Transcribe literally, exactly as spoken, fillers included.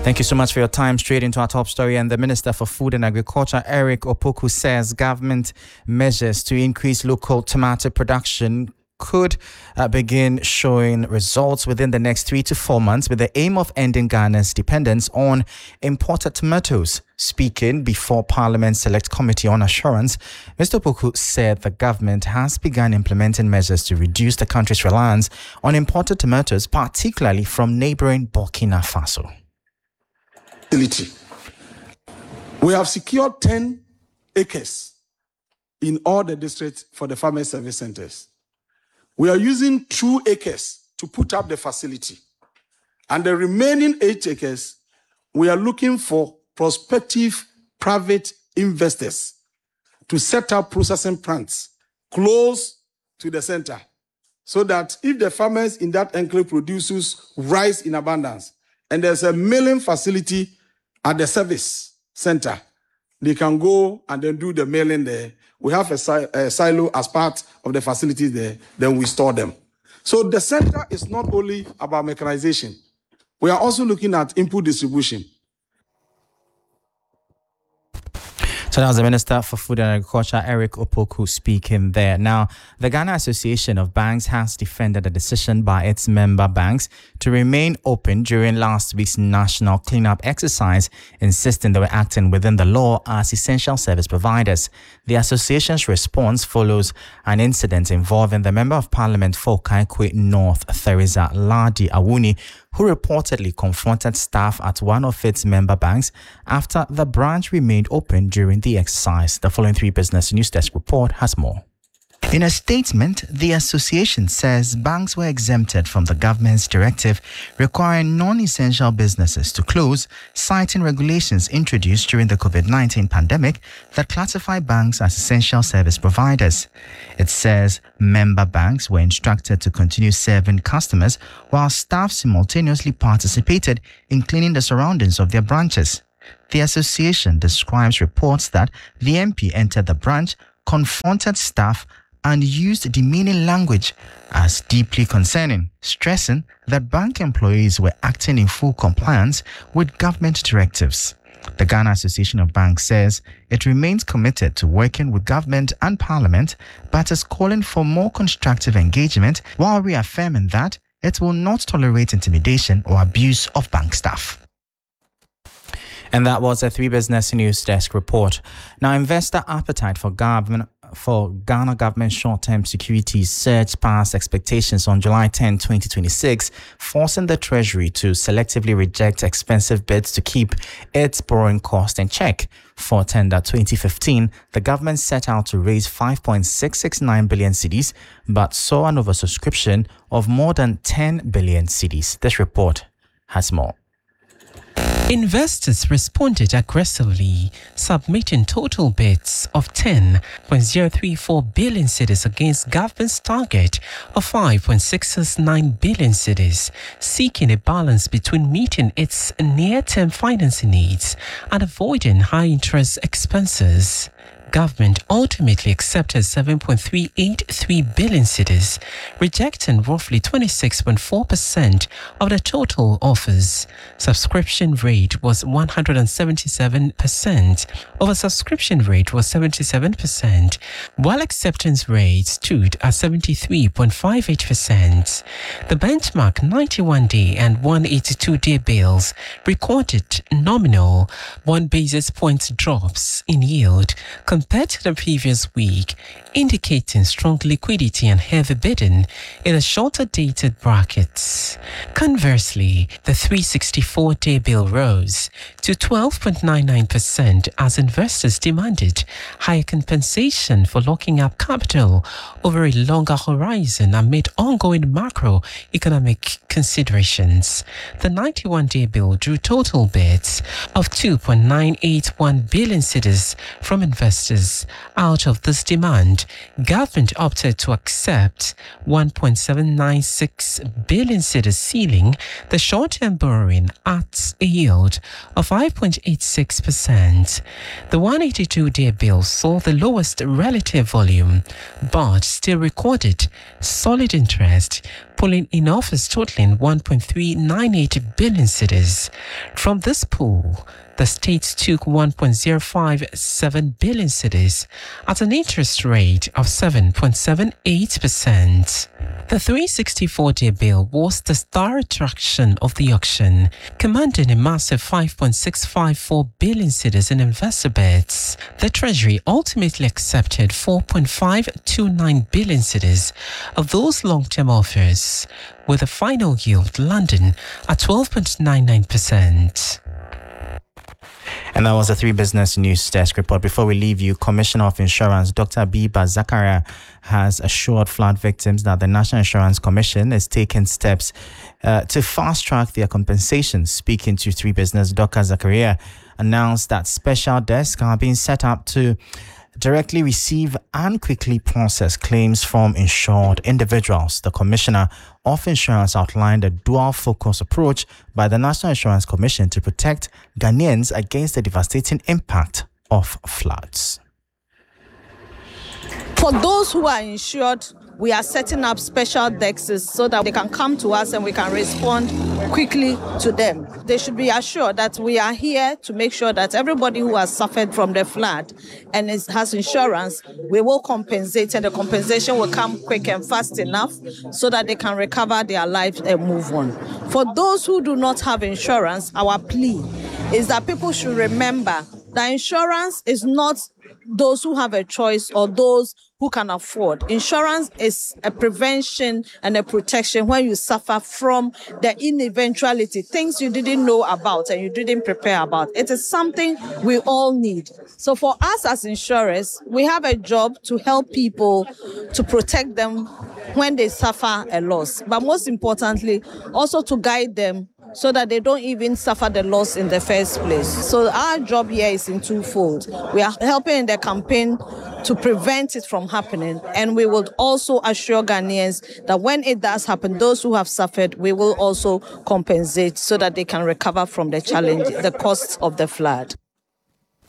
Thank you so much for your time. Straight into our top story. And the Minister for Food and Agriculture, Eric Opoku, says government measures to increase local tomato production could uh, begin showing results within the next three to four months with the aim of ending Ghana's dependence on imported tomatoes. Speaking before Parliament's Select Committee on Assurance, Mister Opoku said the government has begun implementing measures to reduce the country's reliance on imported tomatoes, particularly from neighboring Burkina Faso. We have secured ten acres in all the districts for the farmer service centers. We are using two acres to put up the facility. And the remaining eight acres, we are looking for prospective private investors to set up processing plants close to the center so that if the farmers in that enclave produces rice in abundance and there's a milling facility at the service center, they can go and then do the milling there. We have a, si- a silo as part of the facilities there, then we store them. So the center is not only about mechanization. We are also looking at input distribution. So that was the Minister for Food and Agriculture, Eric Opoku, speaking there. Now, the Ghana Association of Banks has defended the decision by its member banks to remain open during last week's national cleanup exercise, insisting they were acting within the law as essential service providers. The association's response follows an incident involving the Member of Parliament for Kaikwe North, Theresa Ladi Awuni, who reportedly confronted staff at one of its member banks after the branch remained open during the exercise. The following three Business News Desk report has more. In a statement, the association says banks were exempted from the government's directive requiring non-essential businesses to close, citing regulations introduced during the COVID nineteen pandemic that classify banks as essential service providers. It says member banks were instructed to continue serving customers while staff simultaneously participated in cleaning the surroundings of their branches. The association describes reports that the M P entered the branch, confronted staff, and used demeaning language as deeply concerning, stressing that bank employees were acting in full compliance with government directives. The Ghana Association of Banks says it remains committed to working with government and parliament, but is calling for more constructive engagement while reaffirming that it will not tolerate intimidation or abuse of bank staff. And that was a Three Business News Desk report. Now, investor appetite for government for Ghana government short-term securities surged past expectations on July tenth, twenty twenty-six, forcing the Treasury to selectively reject expensive bids to keep its borrowing cost in check. For tender twenty fifteen, the government set out to raise five point six six nine billion cedis, but saw an oversubscription of more than ten billion cedis. This report has more. Investors responded aggressively, submitting total bids of ten point zero three four billion cedis against government's target of five point six six nine billion cedis, seeking a balance between meeting its near-term financing needs and avoiding high-interest expenses. Government ultimately accepted seven point three eight three billion cedis, rejecting roughly twenty-six point four percent of the total offers. Subscription rate was one hundred seventy-seven percent. Oversubscription rate was seventy-seven percent, while acceptance rate stood at seventy-three point five eight percent. The benchmark ninety-one day and one hundred eighty-two day bills recorded nominal one basis point drops in yield compared to the previous week, indicating strong liquidity and heavy bidding in the shorter dated brackets. Conversely, the three hundred sixty-four day bill rose to twelve point nine nine percent as investors demanded higher compensation for locking up capital over a longer horizon amid ongoing macroeconomic considerations. The ninety-one day bill drew total bids of two point nine eight one billion cedis from investors investors out of this demand, government opted to accept one point seven nine six billion cedis ceiling, the short-term borrowing at a yield of five point eight six percent. The one hundred eighty-two day bill saw the lowest relative volume, but still recorded solid interest, pulling in offers totaling one point three nine eight billion cedis. From this pool, the states took one point zero five seven billion cedis at an interest rate of seven point seven eight percent. The three hundred sixty-four day bill was the star attraction of the auction, commanding a massive five point six five four billion cedis in investor bids. The Treasury ultimately accepted four point five two nine billion cedis of those long-term offers, with a final yield landing at twelve point nine nine percent. And that was a Three Business News Desk report. Before we leave you, Commissioner of Insurance Doctor Abiba Zakaria has assured flood victims that the National Insurance Commission is taking steps uh, to fast-track their compensation. Speaking to Three Business, Doctor Zakaria announced that special desks are being set up to directly receive and quickly process claims from insured individuals. The Commissioner of Insurance outlined a dual-focus approach by the National Insurance Commission to protect Ghanaians against the devastating impact of floods. For those who are insured, we are setting up special desks so that they can come to us and we can respond quickly to them. They should be assured that we are here to make sure that everybody who has suffered from the flood and is, has insurance, we will compensate, and the compensation will come quick and fast enough so that they can recover their lives and move on. For those who do not have insurance, our plea is that people should remember that insurance is not those who have a choice or those who can afford. Insurance is a prevention and a protection when you suffer from the ineventuality, things you didn't know about and you didn't prepare about. It is something we all need. So for us as insurers, we have a job to help people, to protect them when they suffer a loss, but most importantly, also to guide them so that they don't even suffer the loss in the first place. So our job here is in twofold. We are helping in the campaign to prevent it from happening, and we will also assure Ghanaians that when it does happen, those who have suffered, we will also compensate so that they can recover from the challenge, the costs of the flood.